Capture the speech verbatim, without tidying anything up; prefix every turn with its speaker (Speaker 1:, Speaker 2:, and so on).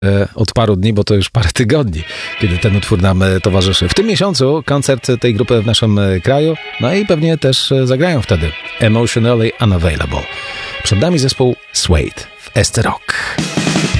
Speaker 1: od paru dni, bo to już parę tygodni, kiedy ten utwór nam towarzyszy. W tym miesiącu koncert tej grupy w naszym kraju, no i pewnie też zagrają wtedy Emotionally Unavailable. Przed nami zespół Suede w S T Rock.